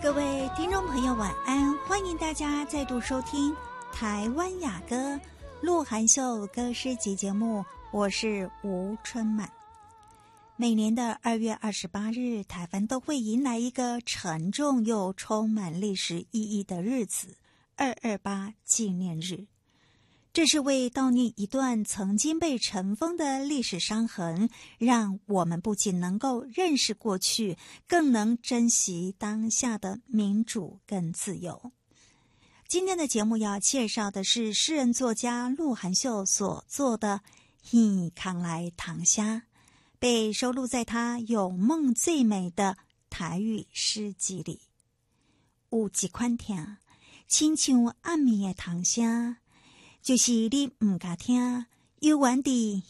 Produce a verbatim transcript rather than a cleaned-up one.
各位听众朋友晚安，欢迎大家再度收听台湾雅歌鹿晗秀歌诗集节目，我是吴春满。每年的二月二十八日，台湾都会迎来一个沉重又充满历史意义的日子——二二八纪念日。这是为悼念一段曾经被尘封的历史伤痕，让我们不仅能够认识过去，更能珍惜当下的民主跟自由。今天的节目要介绍的是诗人作家鹿晗秀所作的《耳空来糖虾》，被收录在他《有梦最美》的台语诗集里。有一款听，亲像暗暝的糖声，就是你唔敢听，幽怨地